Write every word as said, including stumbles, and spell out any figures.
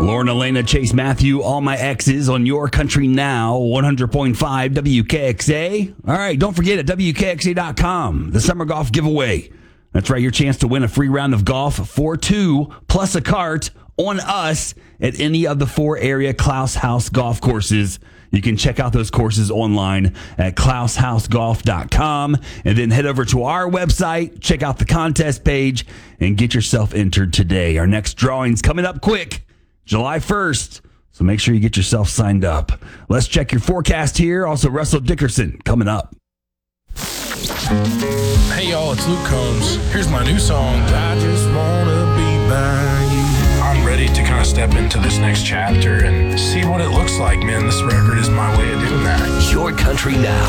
Lauren, Elena, Chase, Matthew, all my exes on Your Country Now, one hundred point five W K X A. All right, don't forget at W K X A dot com, the summer golf giveaway. That's right, your chance to win a free round of golf for two, plus a cart on us at any of the four area Klaus House golf courses. You can check out those courses online at klaus house golf dot com and then head over to our website, check out the contest page, and get yourself entered today. Our next drawing's coming up quick, July first, so make sure you get yourself signed up. Let's check your forecast here. Also, Russell Dickerson coming up. Hey y'all, it's Luke Combs. Here's my new song, I Just Wanna Be By You. I'm ready to kind of step into this next chapter and see what it looks like, man. This record is my way of doing that. Your Country Now.